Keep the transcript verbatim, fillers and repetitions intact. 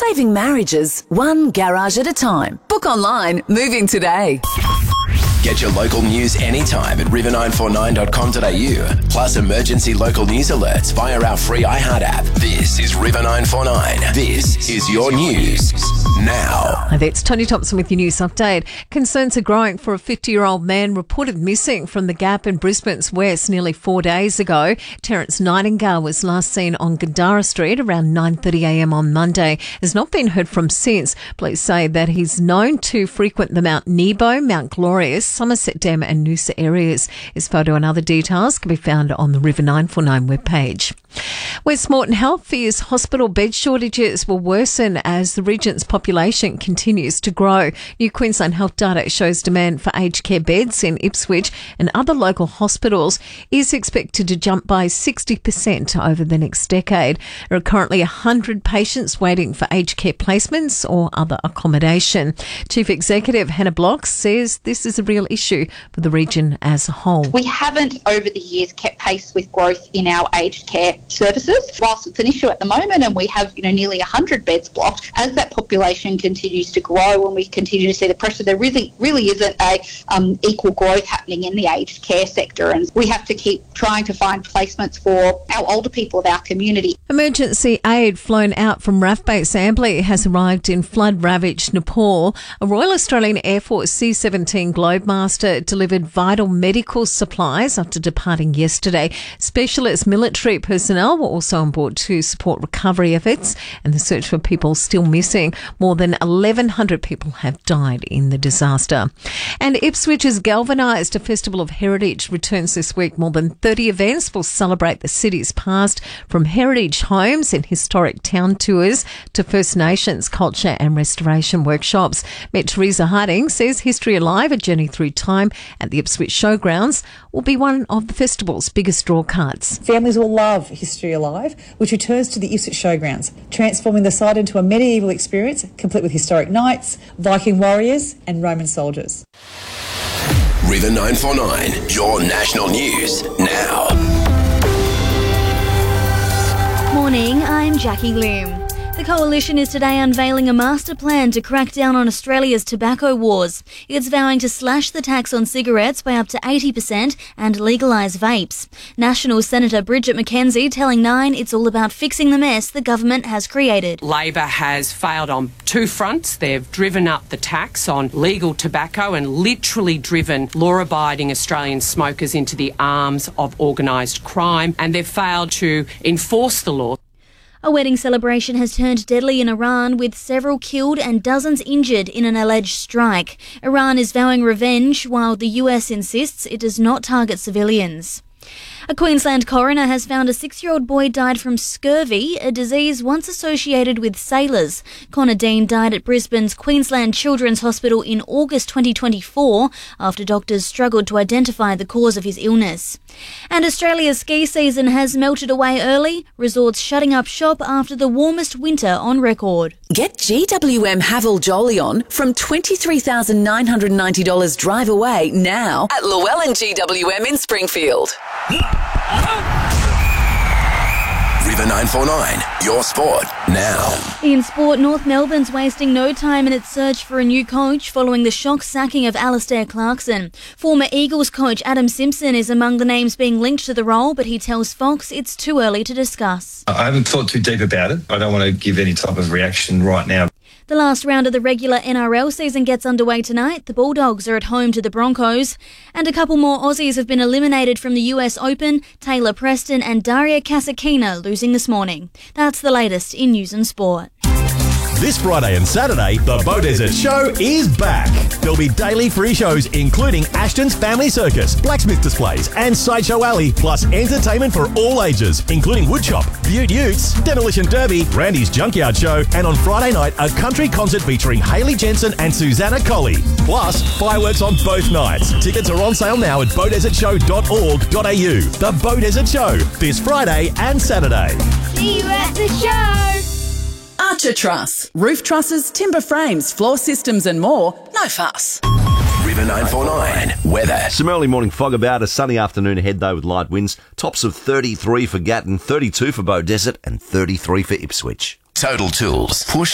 saving marriages one garage at a time. Book online, moving today. Get your local news anytime at river nine four nine dot com dot a u. Plus emergency local news alerts via our free iHeart app. This is River nine four nine. This is your news now. Hi there, it's Tony Thompson with your news update. Concerns are growing for a fifty-year-old man reported missing from the Gap in Brisbane's West nearly four days ago. Terence Nightingale was last seen on Gandara Street around nine thirty a m on Monday. Has not been heard from since. Police say that he's known to frequent the Mount Nebo, Mount Glorious, Somerset Dam and Noosa areas. His photo and other details can be found on the River nine four nine webpage. West Moreton Health fears hospital bed shortages will worsen as the region's population continues to grow. New Queensland Health data shows demand for aged care beds in Ipswich and other local hospitals is expected to jump by sixty percent over the next decade. There are currently one hundred patients waiting for aged care placements or other accommodation. Chief Executive Hannah Blocks says this is a real issue for the region as a whole. We haven't over the years kept pace with growth in our aged care services. Whilst it's an issue at the moment and we have, you know, nearly one hundred beds blocked, as that population continues to grow and we continue to see the pressure, there really really isn't a um, equal growth happening in the aged care sector, and we have to keep trying to find placements for our older people of our community. Emergency aid flown out from R A F Base Ambly has arrived in flood-ravaged Nepal. A Royal Australian Air Force C seventeen Globemaster delivered vital medical supplies after departing yesterday. Specialist military personnel were also on board to support recovery efforts and the search for people still missing. More than eleven hundred people have died in the disaster. And Ipswich is galvanised. A Festival of Heritage returns this week. More than thirty events will celebrate the city's past, from heritage homes and historic town tours to First Nations culture and restoration workshops. Met Teresa Harding says History Alive, a journey through time at the Ipswich Showgrounds, will be one of the festival's biggest draw cards. Families will love History Alive, which returns to the Ipswich Showgrounds, transforming the site into a medieval experience complete with historic knights, Viking warriors and Roman soldiers. River nine four nine, your national news now. Morning, I'm Jackie Lim. The Coalition is today unveiling a master plan to crack down on Australia's tobacco wars. It's vowing to slash the tax on cigarettes by up to eighty percent and legalise vapes. National Senator Bridget McKenzie telling Nine it's all about fixing the mess the government has created. Labor has failed on two fronts. They've driven up the tax on legal tobacco and literally driven law-abiding Australian smokers into the arms of organised crime, and they've failed to enforce the law. A wedding celebration has turned deadly in Iran, with several killed and dozens injured in an alleged strike. Iran is vowing revenge, while the U S insists it does not target civilians. A Queensland coroner has found a six-year-old boy died from scurvy, a disease once associated with sailors. Connor Dean died at Brisbane's Queensland Children's Hospital in August twenty twenty-four after doctors struggled to identify the cause of his illness. And Australia's ski season has melted away early, resorts shutting up shop after the warmest winter on record. Get G W M Haval Jolion from twenty-three thousand nine hundred ninety dollars drive away now at Llewellyn G W M in Springfield. River nine four nine, your sport now. In sport, North Melbourne's wasting no time in its search for a new coach following the shock sacking of Alistair Clarkson. Former Eagles coach Adam Simpson is among the names being linked to the role, but he tells Fox it's too early to discuss. I haven't thought too deep about it. I don't want to give any type of reaction right now. The last round of the regular N R L season gets underway tonight. The Bulldogs are at home to the Broncos. And a couple more Aussies have been eliminated from the U S Open. Taylor Preston and Daria Kasatkina losing this morning. That's the latest in news and sport. This Friday and Saturday, the Beaudesert Show is back. There'll be daily free shows including Ashton's Family Circus, blacksmith displays and Sideshow Alley, plus entertainment for all ages, including Woodchop, Butte Utes, Demolition Derby, Randy's Junkyard Show, and on Friday night, a country concert featuring Hayley Jensen and Susanna Colley. Plus, fireworks on both nights. Tickets are on sale now at bow desert show dot org dot a u. The Beaudesert Show, this Friday and Saturday. See you at the show! Archer Truss. Roof trusses, timber frames, floor systems and more. No fuss. River nine four nine, weather. Some early morning fog about. A sunny afternoon ahead though with light winds. Tops of thirty-three for Gatton, thirty-two for Beaudesert and thirty-three for Ipswich. Total Tools. Push